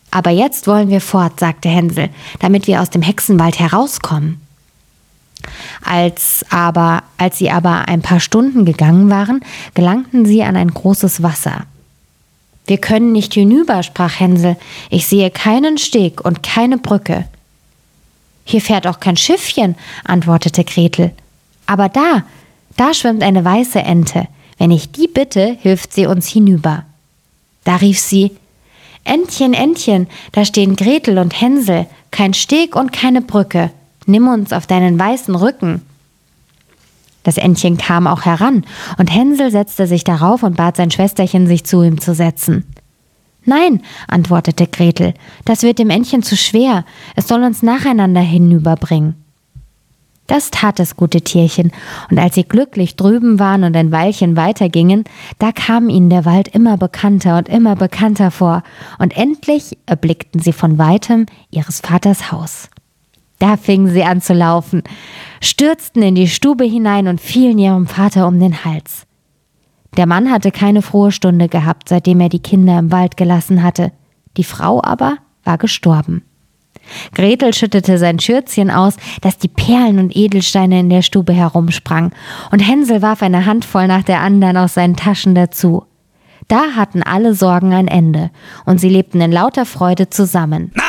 »Aber jetzt wollen wir fort«, sagte Hänsel, »damit wir aus dem Hexenwald herauskommen.« Als sie aber ein paar Stunden gegangen waren, gelangten sie an ein großes Wasser. »Wir können nicht hinüber«, sprach Hänsel, »ich sehe keinen Steg und keine Brücke.« »Hier fährt auch kein Schiffchen«, antwortete Gretel. »Aber da schwimmt eine weiße Ente. Wenn ich die bitte, hilft sie uns hinüber.« Da rief sie: »Entchen, Entchen, da stehen Gretel und Hänsel, kein Steg und keine Brücke. Nimm uns auf deinen weißen Rücken.« Das Entchen kam auch heran, und Hänsel setzte sich darauf und bat sein Schwesterchen, sich zu ihm zu setzen. »Nein«, antwortete Gretel, »das wird dem Entchen zu schwer, es soll uns nacheinander hinüberbringen.« Das tat das gute Tierchen, und als sie glücklich drüben waren und ein Weilchen weitergingen, da kam ihnen der Wald immer bekannter vor, und endlich erblickten sie von weitem ihres Vaters Haus. Da fingen sie an zu laufen, stürzten in die Stube hinein und fielen ihrem Vater um den Hals. Der Mann hatte keine frohe Stunde gehabt, seitdem er die Kinder im Wald gelassen hatte. Die Frau aber war gestorben. Gretel schüttete sein Schürzchen aus, dass die Perlen und Edelsteine in der Stube herumsprangen, und Hänsel warf eine Handvoll nach der anderen aus seinen Taschen dazu. Da hatten alle Sorgen ein Ende, und sie lebten in lauter Freude zusammen.